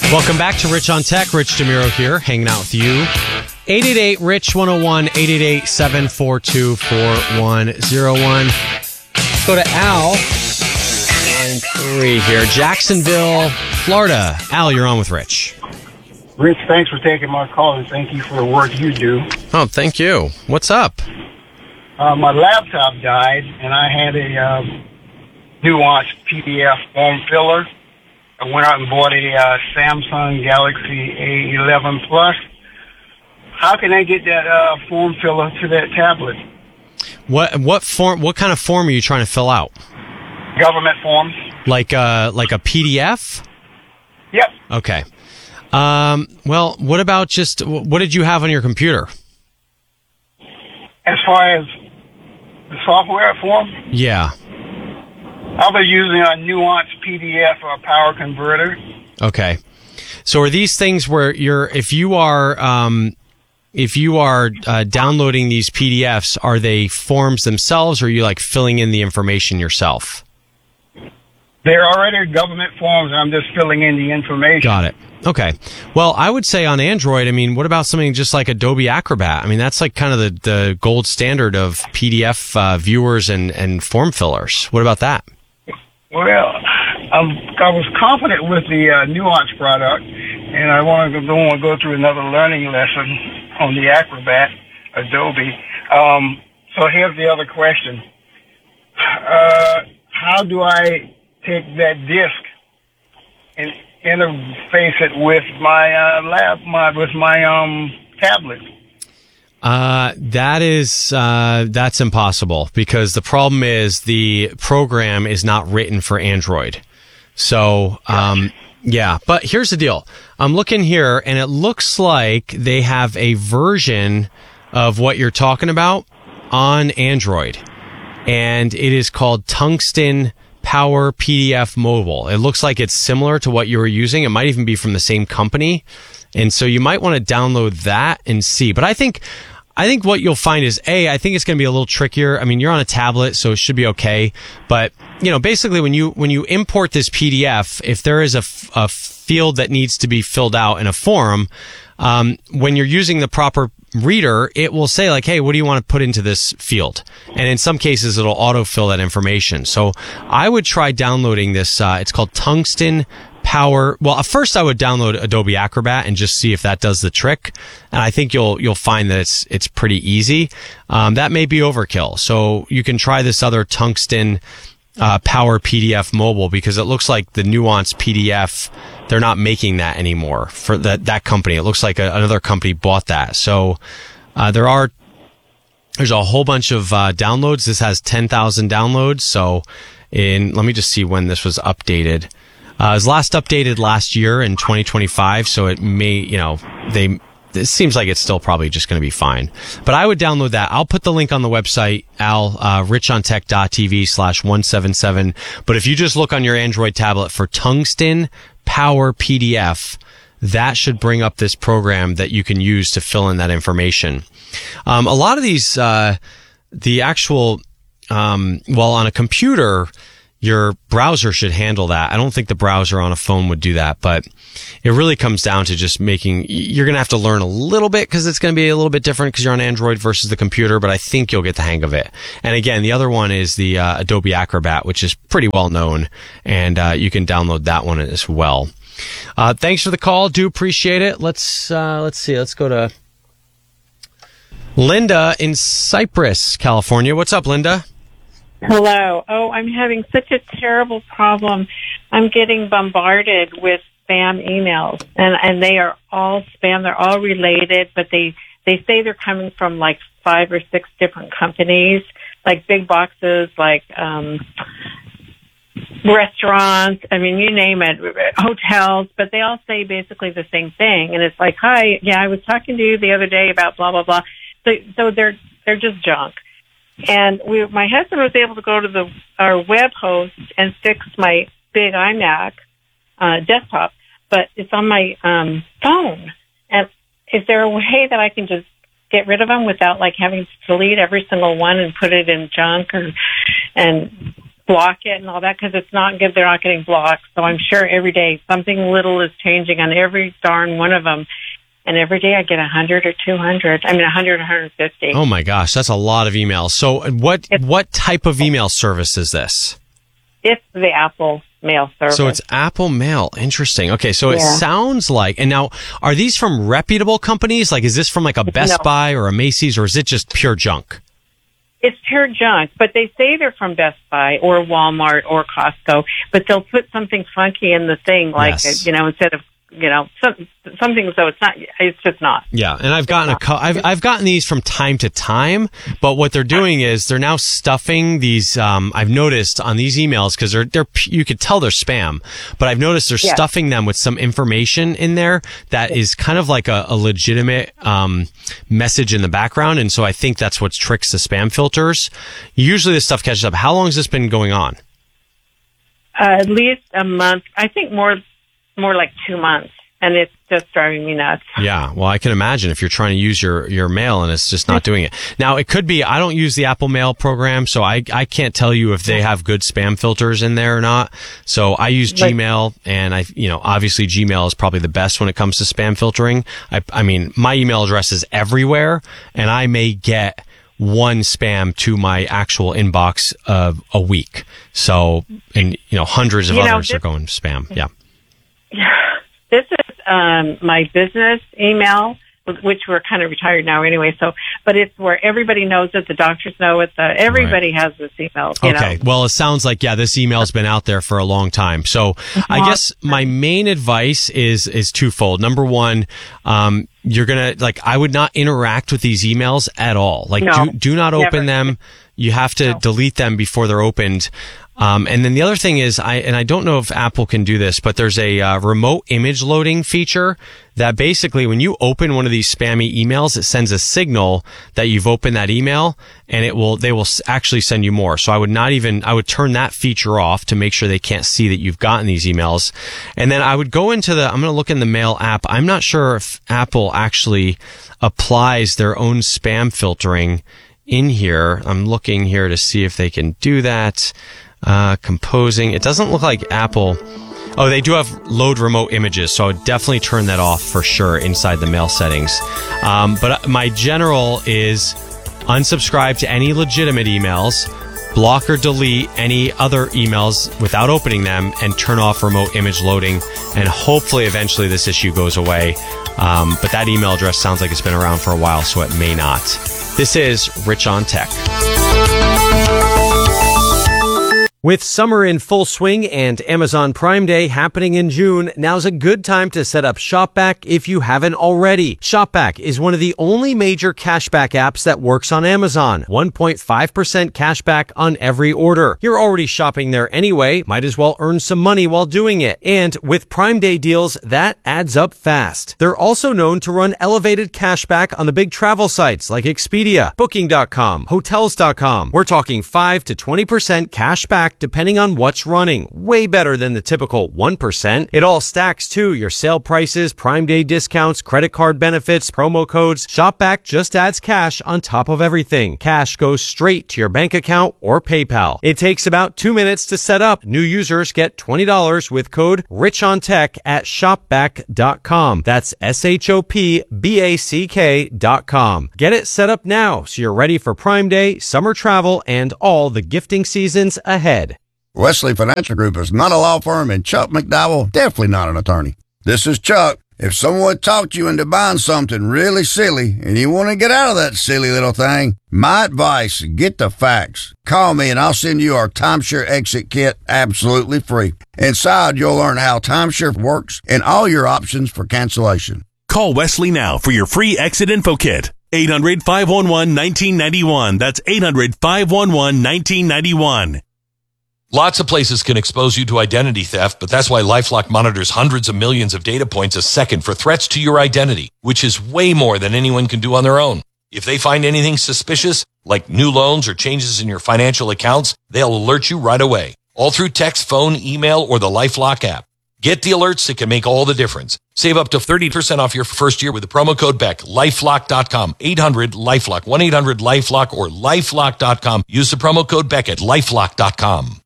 Welcome back to Rich on Tech. Rich DeMuro here, hanging out with you. 888-RICH-101, 888-742-4101. Let's go to Al, line 3 here. Jacksonville, Florida. Al, you're on with Rich. Rich, thanks for taking my call, and thank you for the work you do. Oh, thank you. What's up? My laptop died, and I had a Nuance PDF form filler. I went out and bought a Samsung Galaxy A11 Plus. How can I get that form filler to that tablet? What form? What kind of form are you trying to fill out? Government forms. Like a PDF? Yep. Okay. Well, what about just what did you have on your computer? As far as the software form? Yeah. I'll be using a Nuance PDF or Power Converter. Okay. So are these things where if you are downloading these PDFs, are they forms themselves, or are you like filling in the information yourself? They're already government forms, and I'm just filling in the information. Got it. Okay. Well, I would say on Android, I mean, what about something just like Adobe Acrobat? I mean, that's like kind of the gold standard of PDF viewers and form fillers. What about that? Well, I was confident with the Nuance product, and I don't want to go through another learning lesson on the Acrobat, Adobe. So here's the other question. How do I take that disk and interface it with my tablet? That's impossible, because the problem is the program is not written for Android. So, yeah, but here's the deal. I'm looking here, and it looks like they have a version of what you're talking about on Android, and it is called Tungsten Power PDF Mobile. It looks like it's similar to what you were using. It might even be from the same company. And so you might want to download that and see. But I think what you'll find is, I think it's going to be a little trickier. I mean, you're on a tablet, so it should be okay. But, basically when you import this PDF, if there is a field that needs to be filled out in a form, when you're using the proper reader, it will say like, hey, what do you want to put into this field? And in some cases, it'll autofill that information. So I would try downloading this. It's called Tungsten Power. Well, at first I would download Adobe Acrobat and just see if that does the trick. And I think you'll find that it's pretty easy. That may be overkill. So you can try this other Tungsten Power PDF Mobile, because it looks like the Nuance PDF, they're not making that anymore for that company. It looks like another company bought that. So there's a whole bunch of downloads. This has 10,000 downloads. So let me just see when this was updated. It was last updated last year in 2025. So it may, it seems like it's still probably just going to be fine. But I would download that. I'll put the link on the website, richontech.tv/177. But if you just look on your Android tablet for Tungsten Power PDF, that should bring up this program that you can use to fill in that information. A lot of these, the actual, on a computer, your browser should handle that. I don't think the browser on a phone would do that, but it really comes down to just you're going to have to learn a little bit, because it's going to be a little bit different because you're on Android versus the computer, but I think you'll get the hang of it. And again, the other one is the Adobe Acrobat, which is pretty well known, and you can download that one as well. Thanks for the call. Do appreciate it. Let's see. Let's go to Linda in Cypress, California. What's up, Linda? Hello. Oh, I'm having such a terrible problem. I'm getting bombarded with spam emails, and they are all spam. They're all related, but they say they're coming from like 5 or 6 different companies, like big boxes, like restaurants. I mean, you name it, hotels, but they all say basically the same thing. And it's like, hi, yeah, I was talking to you the other day about blah, blah, blah. So they're just junk. And my husband was able to go to our web host and fix my big iMac desktop, but it's on my phone. And is there a way that I can just get rid of them without like having to delete every single one and put it in junk? And block it and all that because it's not good. They're not getting blocked. So I'm sure every day something little is changing on every darn one of them. And every day I get 100 or 200. 100, 150. Oh my gosh, that's a lot of emails. So what type of email service is this? It's the Apple Mail service. So it's Apple Mail. Interesting. Okay, so it sounds like, and now, are these from reputable companies? Like, is this from like a Best Buy or a Macy's, or is it just pure junk? It's pure junk, but they say they're from Best Buy or Walmart or Costco, but they'll put something funky in the thing, like, instead of, something, so it's just not. Yeah, and I've gotten I've gotten these from time to time, but what they're doing is they're now stuffing these, I've noticed on these emails, because they're you could tell they're spam, but I've noticed they're stuffing them with some information in there that is kind of like a legitimate message in the background, and so I think that's what tricks the spam filters. Usually this stuff catches up. How long has this been going on? At least a month. I think more like 2 months, and it's just driving me nuts. Yeah, well, I can imagine if you're trying to use your mail and it's just not doing it. Now, it could be, I don't use the Apple Mail program, so I can't tell you if they have good spam filters in there or not. So I use Gmail, and obviously Gmail is probably the best when it comes to spam filtering. I mean, my email address is everywhere, and I may get one spam to my actual inbox a week. So, and hundreds of others are going spam. Yeah. This is my business email, which we're kind of retired now anyway. So, but it's where everybody knows it. The doctors know it. Everybody has this email. Okay. Well, it sounds like, this email's been out there for a long time. So I guess my main advice is twofold. Number one, you're going to, I would not interact with these emails at all. Do not open them. You have to delete them before they're opened. And then the other thing is, I don't know if Apple can do this, but there's a remote image loading feature that basically when you open one of these spammy emails, it sends a signal that you've opened that email, and they will actually send you more. So I would turn that feature off to make sure they can't see that you've gotten these emails. And then I would go I'm going to look in the Mail app. I'm not sure if Apple actually applies their own spam filtering in here. I'm looking here to see if they can do that. Composing. It doesn't look like Apple. Oh, they do have load remote images, so I would definitely turn that off for sure inside the Mail settings. But my general is unsubscribe to any legitimate emails, block or delete any other emails without opening them, and turn off remote image loading, and hopefully eventually this issue goes away. But that email address sounds like it's been around for a while, so it may not. This is Rich on Tech. With summer in full swing and Amazon Prime Day happening in June, now's a good time to set up ShopBack if you haven't already. ShopBack is one of the only major cashback apps that works on Amazon. 1.5% cashback on every order. You're already shopping there anyway, might as well earn some money while doing it. And with Prime Day deals, that adds up fast. They're also known to run elevated cashback on the big travel sites like Expedia, Booking.com, Hotels.com. We're talking 5 to 20% cashback depending on what's running. Way better than the typical 1%. It all stacks too. Your sale prices, Prime Day discounts, credit card benefits, promo codes. ShopBack just adds cash on top of everything. Cash goes straight to your bank account or PayPal. It takes about 2 minutes to set up. New users get $20 with code RICHONTECH at shopback.com. That's ShopBack.com. Get it set up now so you're ready for Prime Day, summer travel, and all the gifting seasons ahead. Wesley Financial Group is not a law firm, and Chuck McDowell definitely not an attorney. This is Chuck. If someone talked you into buying something really silly and you want to get out of that silly little thing, my advice, get the facts. Call me and I'll send you our Timeshare Exit Kit absolutely free. Inside, you'll learn how timeshare works and all your options for cancellation. Call Wesley now for your free Exit Info Kit. 800-511-1991. That's 800-511-1991. Lots of places can expose you to identity theft, but that's why LifeLock monitors hundreds of millions of data points a second for threats to your identity, which is way more than anyone can do on their own. If they find anything suspicious, like new loans or changes in your financial accounts, they'll alert you right away, all through text, phone, email, or the LifeLock app. Get the alerts that can make all the difference. Save up to 30% off your first year with the promo code BECK. LifeLock.com. 800-LifeLock. 1-800-LifeLock or LifeLock.com. Use the promo code BECK at LifeLock.com.